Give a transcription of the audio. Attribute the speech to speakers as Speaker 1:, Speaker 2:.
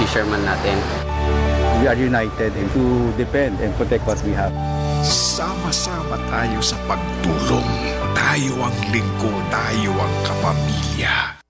Speaker 1: fisherman natin.
Speaker 2: We are united to defend and protect what we have.
Speaker 3: Sama-sama tayo sa pagtulong. Tayo ang lingkod, tayo ang kapamilya.